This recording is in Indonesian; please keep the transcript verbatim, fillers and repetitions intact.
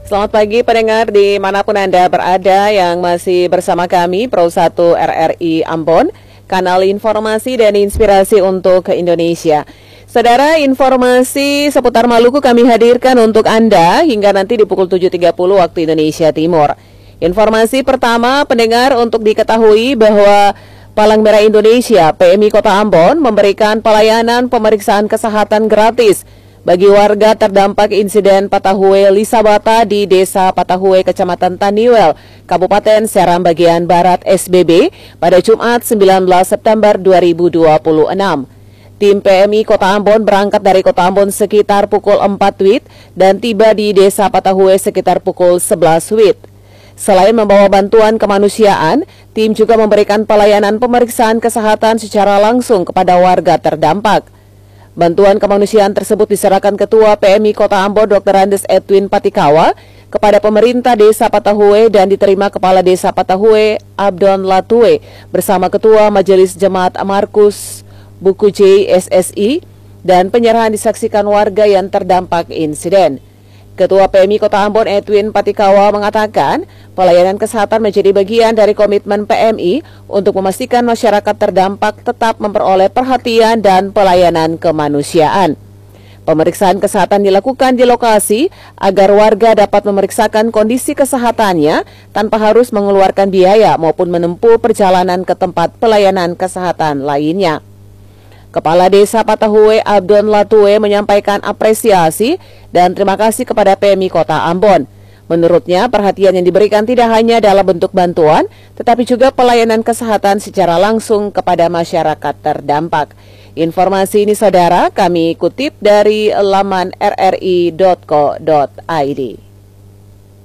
Selamat pagi pendengar dimanapun Anda berada yang masih bersama kami Pro satu R R I Ambon, kanal informasi dan inspirasi untuk ke Indonesia. Saudara, informasi seputar Maluku kami hadirkan untuk Anda hingga nanti di pukul tujuh tiga puluh waktu Indonesia Timur. Informasi pertama pendengar untuk diketahui bahwa Palang Merah Indonesia P M I Kota Ambon memberikan pelayanan pemeriksaan kesehatan gratis bagi warga terdampak insiden Patahue Lisabata di Desa Patahue, Kecamatan Taniwel, Kabupaten Seram bagian Barat S B B pada Jumat sembilan belas September dua ribu dua puluh enam. Tim P M I Kota Ambon berangkat dari Kota Ambon sekitar pukul empat W I B dan tiba di Desa Patahue sekitar pukul sebelas W I B. Selain membawa bantuan kemanusiaan, tim juga memberikan pelayanan pemeriksaan kesehatan secara langsung kepada warga terdampak. Bantuan kemanusiaan tersebut diserahkan Ketua P M I Kota Ambon Doktor Andes Edwin Patikawa kepada pemerintah Desa Patahue dan diterima Kepala Desa Patahue Abdon Latue bersama Ketua Majelis Jemaat Markus Buku J S S I dan penyerahan disaksikan warga yang terdampak insiden. Ketua P M I Kota Ambon Edwin Patikawa mengatakan pelayanan kesehatan menjadi bagian dari komitmen P M I untuk memastikan masyarakat terdampak tetap memperoleh perhatian dan pelayanan kemanusiaan. Pemeriksaan kesehatan dilakukan di lokasi agar warga dapat memeriksakan kondisi kesehatannya tanpa harus mengeluarkan biaya maupun menempuh perjalanan ke tempat pelayanan kesehatan lainnya. Kepala Desa Patahue Abdon Latue menyampaikan apresiasi dan terima kasih kepada P M I Kota Ambon. Menurutnya, perhatian yang diberikan tidak hanya dalam bentuk bantuan, tetapi juga pelayanan kesehatan secara langsung kepada masyarakat terdampak. Informasi ini saudara kami kutip dari laman r r i dot co dot i d.